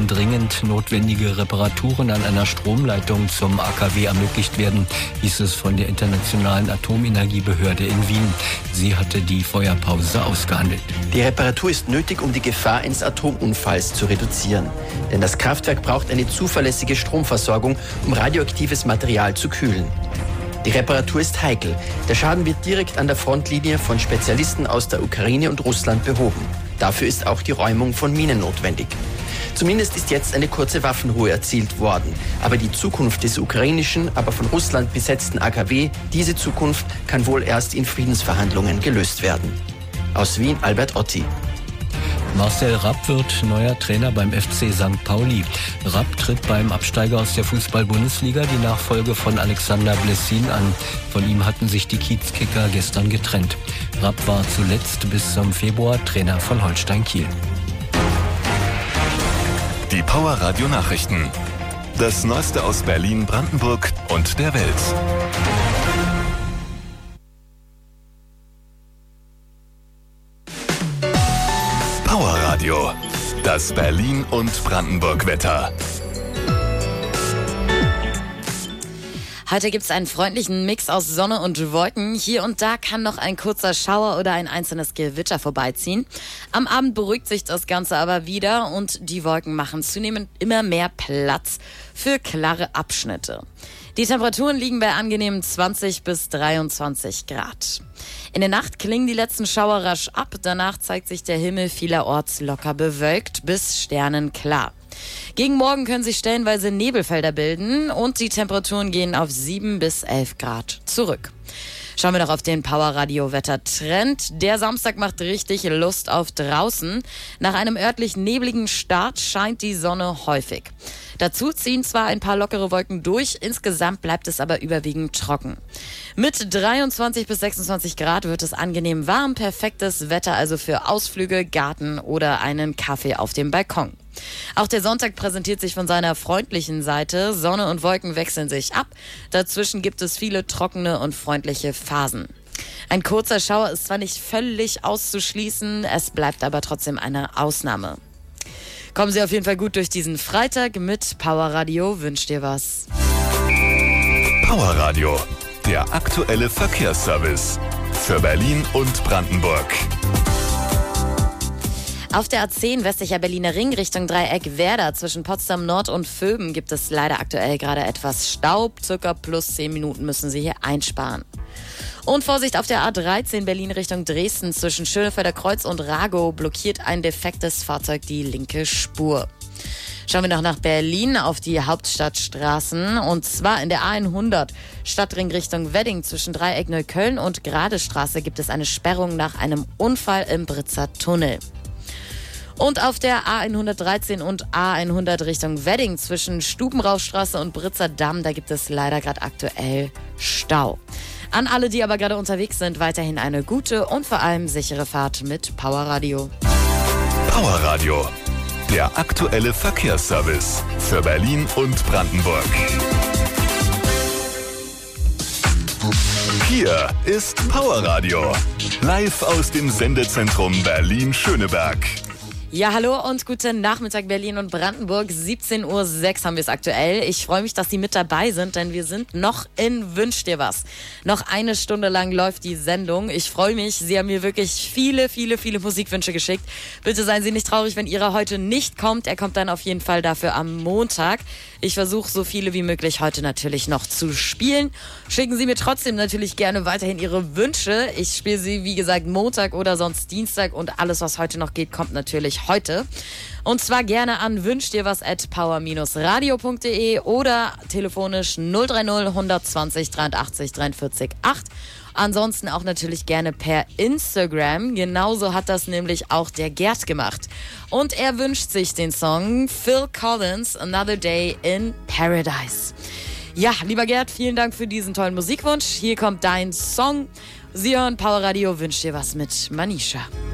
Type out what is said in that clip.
sollen dringend notwendige Reparaturen an einer Stromleitung zum AKW ermöglicht werden, hieß es von der Internationalen Atomenergiebehörde in Wien. Sie hatte die Feuerpause ausgehandelt. Die Reparatur ist nötig, um die Gefahr eines Atomunfalls zu reduzieren. Denn das Kraftwerk braucht eine zuverlässige Stromversorgung, um radioaktives Material zu kühlen. Die Reparatur ist heikel. Der Schaden wird direkt an der Frontlinie von Spezialisten aus der Ukraine und Russland behoben. Dafür ist auch die Räumung von Minen notwendig. Zumindest ist jetzt eine kurze Waffenruhe erzielt worden. Aber die Zukunft des ukrainischen, aber von Russland besetzten AKW, diese Zukunft kann wohl erst in Friedensverhandlungen gelöst werden. Aus Wien, Albert Otti. Marcel Rapp wird neuer Trainer beim FC St. Pauli. Rapp tritt beim Absteiger aus der Fußball-Bundesliga die Nachfolge von Alexander Blessin an. Von ihm hatten sich die Kiezkicker gestern getrennt. Rapp war zuletzt bis zum Februar Trainer von Holstein Kiel. Die Power Radio Nachrichten. Das Neueste aus Berlin, Brandenburg und der Welt. Power Radio. Das Berlin- und Brandenburg-Wetter. Heute gibt es einen freundlichen Mix aus Sonne und Wolken. Hier und da kann noch ein kurzer Schauer oder ein einzelnes Gewitter vorbeiziehen. Am Abend beruhigt sich das Ganze aber wieder und die Wolken machen zunehmend immer mehr Platz für klare Abschnitte. Die Temperaturen liegen bei angenehmen 20 bis 23 Grad. In der Nacht klingen die letzten Schauer rasch ab. Danach zeigt sich der Himmel vielerorts locker bewölkt bis sternenklar. Gegen Morgen können sich stellenweise Nebelfelder bilden und die Temperaturen gehen auf 7 bis 11 Grad zurück. Schauen wir noch auf den Power-Radio-Wetter-Trend. Der Samstag macht richtig Lust auf draußen. Nach einem örtlich nebligen Start scheint die Sonne häufig. Dazu ziehen zwar ein paar lockere Wolken durch, insgesamt bleibt es aber überwiegend trocken. Mit 23 bis 26 Grad wird es angenehm warm, perfektes Wetter also für Ausflüge, Garten oder einen Kaffee auf dem Balkon. Auch der Sonntag präsentiert sich von seiner freundlichen Seite. Sonne und Wolken wechseln sich ab. Dazwischen gibt es viele trockene und freundliche Phasen. Ein kurzer Schauer ist zwar nicht völlig auszuschließen, es bleibt aber trotzdem eine Ausnahme. Kommen Sie auf jeden Fall gut durch diesen Freitag. Mit Power Radio wünscht dir was. Power Radio. Der aktuelle Verkehrsservice. Für Berlin und Brandenburg. Auf der A10 westlicher Berliner Ring Richtung Dreieck Werder zwischen Potsdam Nord und Vöben gibt es leider aktuell gerade etwas Staub. Circa plus 10 Minuten müssen Sie hier einsparen. Und Vorsicht auf der A13 Berlin Richtung Dresden zwischen Schönefelder Kreuz und Ragow blockiert ein defektes Fahrzeug die linke Spur. Schauen wir noch nach Berlin auf die Hauptstadtstraßen und zwar in der A100 Stadtring Richtung Wedding zwischen Dreieck Neukölln und Gradestraße gibt es eine Sperrung nach einem Unfall im Britzer Tunnel. Und auf der A113 und A100 Richtung Wedding zwischen Stubenrauchstraße und Britzer Damm, da gibt es leider gerade aktuell Stau. An alle, die aber gerade unterwegs sind, weiterhin eine gute und vor allem sichere Fahrt mit Power Radio. Power Radio. Der aktuelle Verkehrsservice für Berlin und Brandenburg. Hier ist Power Radio. Live aus dem Sendezentrum Berlin-Schöneberg. Ja, hallo und guten Nachmittag Berlin und Brandenburg. 17:06 Uhr haben wir es aktuell. Ich freue mich, dass Sie mit dabei sind, denn wir sind noch in Wünsch dir was. Noch eine Stunde lang läuft die Sendung. Ich freue mich. Sie haben mir wirklich viele Musikwünsche geschickt. Bitte seien Sie nicht traurig, wenn Ihrer heute nicht kommt. Er kommt dann auf jeden Fall dafür am Montag. Ich versuche so viele wie möglich heute natürlich noch zu spielen. Schicken Sie mir trotzdem natürlich gerne weiterhin Ihre Wünsche. Ich spiele sie, wie gesagt, Montag oder sonst Dienstag und alles, was heute noch geht, kommt natürlich heute. Und zwar gerne an wünschdirwas@power-radio.de oder telefonisch 030 120 83 43 8. Ansonsten auch natürlich gerne per Instagram. Genauso hat das nämlich auch der Gerd gemacht. Und er wünscht sich den Song Phil Collins, Another Day in Paradise. Ja, lieber Gerd, vielen Dank für diesen tollen Musikwunsch. Hier kommt dein Song. Sie hören Power Radio, wünscht dir was mit Manisha.